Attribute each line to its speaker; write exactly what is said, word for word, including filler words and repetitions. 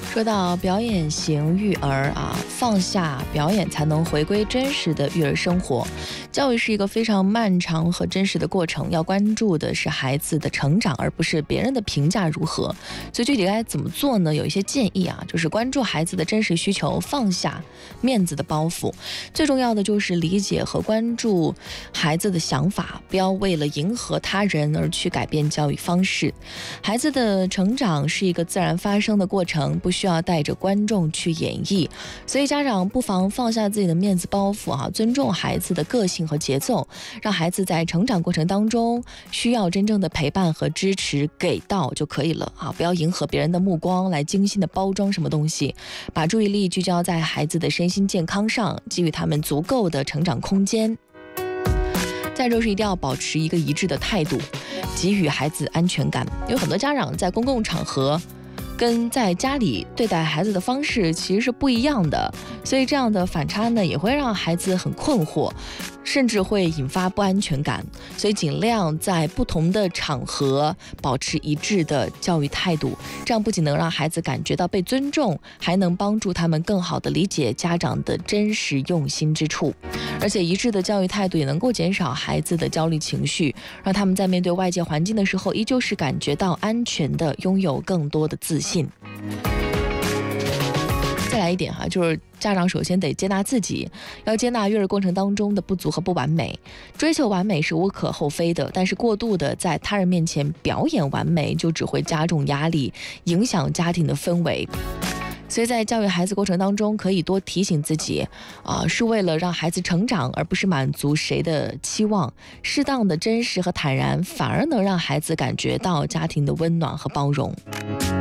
Speaker 1: 说到表演型育儿啊，放下表演才能回归真实的育儿生活。教育是一个非常漫长和真实的过程，要关注的是孩子的成长，而不是别人的评价如何。所以具体该怎么做呢？有一些建议啊，就是关注孩子的真实需求，放下面子的包袱。最重要的就是理解和关注孩子的想法，不要为了迎合他人而去改变教育方式。孩子的成长是一个自然发生的过程，不需要带着观众去演绎，所以家长不妨放下自己的面子包袱啊，尊重孩子的个性和节奏，让孩子在成长过程当中需要真正的陪伴和支持给到就可以了啊，不要迎合别人的目光来精心的包装什么东西，把注意力聚焦在孩子的身心健康上，给予他们足够的成长空间。再就是一定要保持一个一致的态度，给予孩子安全感。有很多家长在公共场合跟在家里对待孩子的方式其实是不一样的，所以这样的反差呢，也会让孩子很困惑，甚至会引发不安全感。所以尽量在不同的场合保持一致的教育态度，这样不仅能让孩子感觉到被尊重，还能帮助他们更好地理解家长的真实用心之处。而且一致的教育态度也能够减少孩子的焦虑情绪，让他们在面对外界环境的时候依旧是感觉到安全的，拥有更多的自信。再来一点哈，就是家长首先得接纳自己，要接纳育儿过程当中的不足和不完美。追求完美是无可厚非的，但是过度的在他人面前表演完美，就只会加重压力，影响家庭的氛围。所以在教育孩子过程当中，可以多提醒自己啊、呃，是为了让孩子成长，而不是满足谁的期望。适当的真实和坦然，反而能让孩子感觉到家庭的温暖和包容。